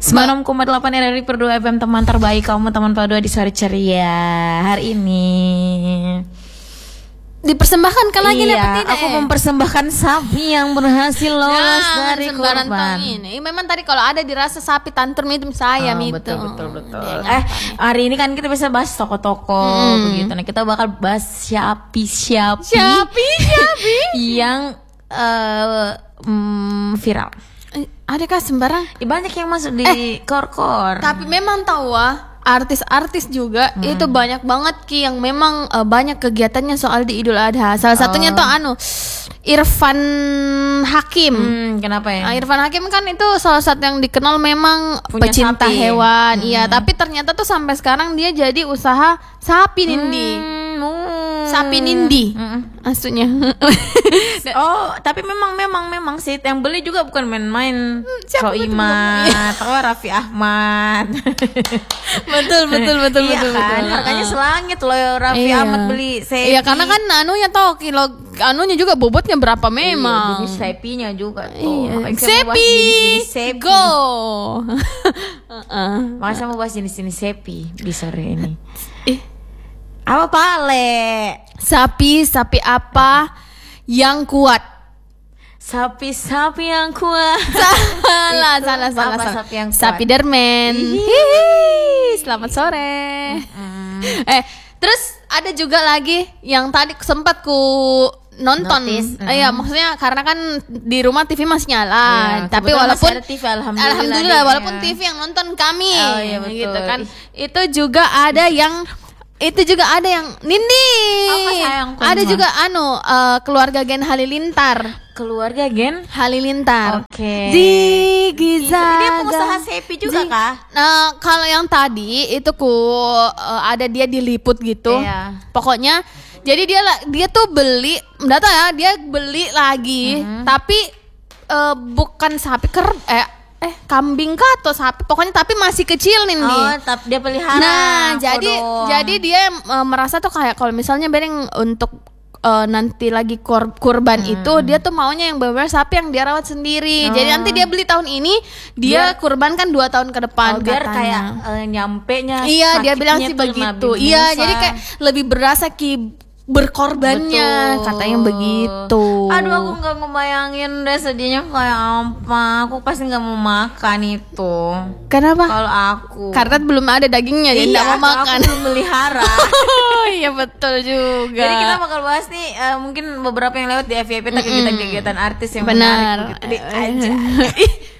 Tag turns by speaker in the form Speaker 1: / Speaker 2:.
Speaker 1: 96,8 RRI per 2 FM, teman terbaik kamu, teman pada di sore ceria. Hari ini
Speaker 2: dipersembahkan kan lagi
Speaker 1: iya,
Speaker 2: dapat tidak?
Speaker 1: Aku mempersembahkan sapi yang berhasil lolos dari korban.
Speaker 2: Ini memang tadi kalau ada dirasa sapi tantrum itu saya itu.
Speaker 1: Betul. Hari ini kan kita bisa bahas toko-toko begitu. Nah, kita bakal bahas Shopee yang viral.
Speaker 2: Adakah sembarang?
Speaker 1: Banyak yang masuk di kor-kor.
Speaker 2: Tapi memang tahu artis-artis juga itu banyak banget yang memang banyak kegiatannya soal di Idul Adha. Salah satunya tuh Irfan Hakim.
Speaker 1: Kenapa ya?
Speaker 2: Irfan Hakim kan itu salah satu yang dikenal memang
Speaker 1: punya
Speaker 2: pecinta
Speaker 1: sapi.
Speaker 2: Hewan. Iya, tapi ternyata tuh sampai sekarang dia jadi usaha sapi nindi. Sapi nindi. Maksudnya.
Speaker 1: Tapi memang sih yang beli juga bukan main-main. Soimat, Raffi Ahmad.
Speaker 2: betul.
Speaker 1: Iya kan, harganya selangit loh Raffi Ahmad beli sepi.
Speaker 2: Iya, karena kan anunya toh kilo anunya juga bobotnya berapa memang.
Speaker 1: Jenis sepinya juga tuh.
Speaker 2: Iya. Sepi. Go.
Speaker 1: Makanya saya mau bahas jenis-jenis sepi di sore ini. Apa pale?
Speaker 2: Sapi apa yang kuat?
Speaker 1: Sapi yang kuat.
Speaker 2: Salah.
Speaker 1: Sapi yang kuat?
Speaker 2: Sapi dermen. Selamat sore. Terus ada juga lagi yang tadi sempat ku nonton. Iya, maksudnya karena kan di rumah TV masih nyala. Tapi walaupun
Speaker 1: TV,
Speaker 2: alhamdulillah walaupun TV yang nonton kami.
Speaker 1: Oh iya, betul.
Speaker 2: Gitu kan. Itu juga ada yang Nindi. Ada juga keluarga Gen Halilintar.
Speaker 1: Keluarga Gen
Speaker 2: Halilintar.
Speaker 1: Oke.
Speaker 2: Di Gizaga.
Speaker 1: Dia pengusaha sepi juga kah?
Speaker 2: Nah, kalau yang tadi itu ada dia diliput gitu.
Speaker 1: Iya.
Speaker 2: Pokoknya jadi dia tuh beli, dia beli lagi, tapi bukan sapi kambing kah atau sapi, pokoknya tapi masih kecil nih.
Speaker 1: Tapi dia pelihara.
Speaker 2: Nah, jadi dia merasa tuh kayak kalau misalnya bereng untuk nanti lagi kurban itu dia tuh maunya yang benar sapi yang dia rawat sendiri. Jadi nanti dia beli tahun ini, dia kurbankan 2 tahun ke depan
Speaker 1: biar
Speaker 2: katanya.
Speaker 1: kayak nyampenya.
Speaker 2: Iya, dia bilang sih begitu. Iya, jadi kayak lebih berasa berkorbannya. Betul. Katanya begitu.
Speaker 1: Aduh, aku nggak ngebayangin deh sedihnya kayak apa. Aku pasti nggak mau makan itu.
Speaker 2: Kenapa?
Speaker 1: Kalau aku
Speaker 2: karena belum ada dagingnya, jadi nggak mau makan.
Speaker 1: Aku belum melihara.
Speaker 2: Iya, betul juga.
Speaker 1: Jadi kita bakal bahas nih mungkin beberapa yang lewat di FYP kegiatan-kegiatan artis yang menarik begitu aja.